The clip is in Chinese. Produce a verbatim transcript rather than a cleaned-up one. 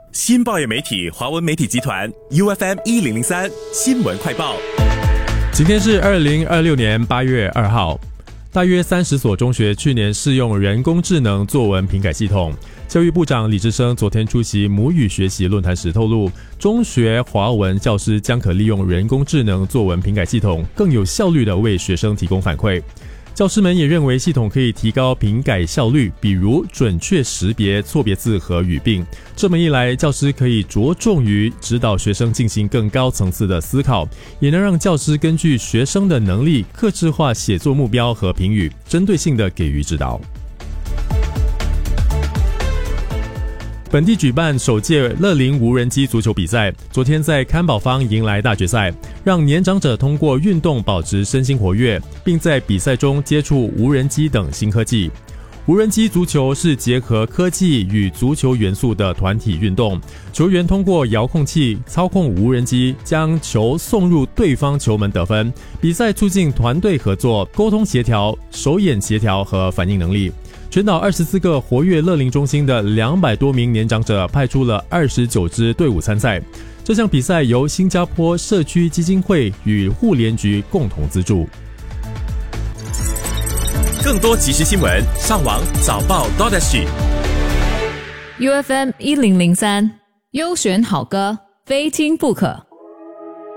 新报业媒体华文媒体集团 U F M 一零零三新闻快报。 今天是二零二六年八月二号，大约三十所中学去年试用人工智能作文评改系统。教育部长李志生昨天出席母语学习论坛时透露，中学华文教师将可利用人工智能作文评改系统，更有效率地为学生提供反馈。教师们也认为系统可以提高评改效率，比如准确识别错别字和语病。这么一来，教师可以着重于指导学生进行更高层次的思考，也能让教师根据学生的能力，客制化写作目标和评语，针对性地给予指导。本地举办首届乐龄无人机足球比赛，昨天在堪宝坊迎来大决赛，让年长者通过运动保持身心活跃，并在比赛中接触无人机等新科技。无人机足球是结合科技与足球元素的团体运动，球员通过遥控器操控无人机，将球送入对方球门得分。比赛促进团队合作、沟通协调、手眼协调和反应能力。全岛二十四个活跃乐龄中心的两百多名年长者派出了二十九支队伍参赛。这项比赛由新加坡社区基金会与互联局共同资助。 更多即时新闻，上网早报 .sg U F M 一零零三优选好歌，非听不可。